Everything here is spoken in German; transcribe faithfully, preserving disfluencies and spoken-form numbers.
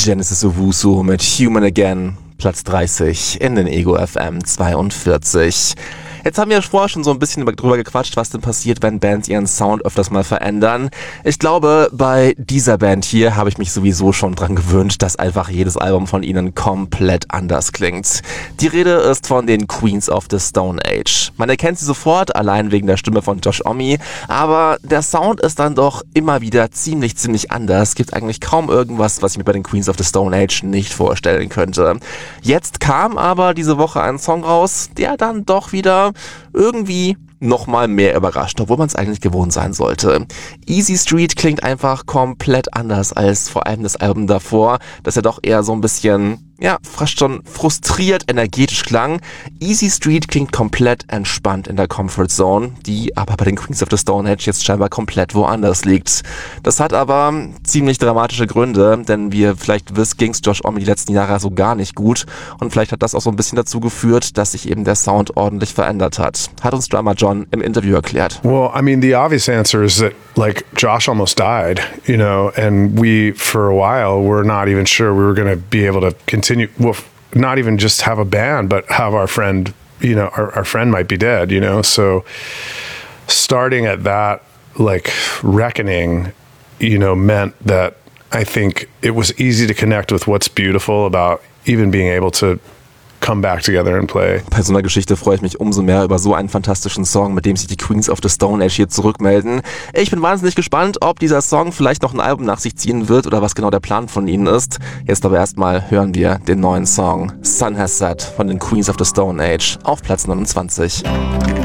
Genesis Owusu mit Human Again, Platz dreißig in den Ego F M zweiundvierzig. Jetzt haben wir vorher schon so ein bisschen drüber gequatscht, was denn passiert, wenn Bands ihren Sound öfters mal verändern. Ich glaube, bei dieser Band hier habe ich mich sowieso schon dran gewöhnt, dass einfach jedes Album von ihnen komplett anders klingt. Die Rede ist von den Queens of the Stone Age. Man erkennt sie sofort, allein wegen der Stimme von Josh Homme, aber der Sound ist dann doch immer wieder ziemlich, ziemlich anders. Es gibt eigentlich kaum irgendwas, was ich mir bei den Queens of the Stone Age nicht vorstellen könnte. Jetzt kam aber diese Woche ein Song raus, der dann doch wieder irgendwie nochmal mehr überrascht, obwohl man es eigentlich gewohnt sein sollte. Easy Street klingt einfach komplett anders als vor allem das Album davor, das ja doch eher so ein bisschen, ja, fast schon frustriert, energetisch klang. Easy Street klingt komplett entspannt in der Comfort Zone, die aber bei den Queens of the Stone Age jetzt scheinbar komplett woanders liegt. Das hat aber ziemlich dramatische Gründe, denn wie ihr vielleicht wisst, ging's Josh Homme die letzten Jahre so gar nicht gut und vielleicht hat das auch so ein bisschen dazu geführt, dass sich eben der Sound ordentlich verändert hat. Hat uns Drummer John im Interview erklärt. Well, I mean, the obvious answer is that, like, Josh almost died, you know, and we, for a while, were not even sure we were going to be able to continue, well, not even just have a band, but have our friend, you know, our, our friend might be dead, you know, so starting at that, like, reckoning, you know, meant that I think it was easy to connect with what's beautiful about even being able to come back together and play. Bei so einer Geschichte freue ich mich umso mehr über so einen fantastischen Song, mit dem sich die Queens of the Stone Age hier zurückmelden. Ich bin wahnsinnig gespannt, ob dieser Song vielleicht noch ein Album nach sich ziehen wird oder was genau der Plan von ihnen ist. Jetzt aber erstmal hören wir den neuen Song Sun Has Set von den Queens of the Stone Age auf Platz neunundzwanzig.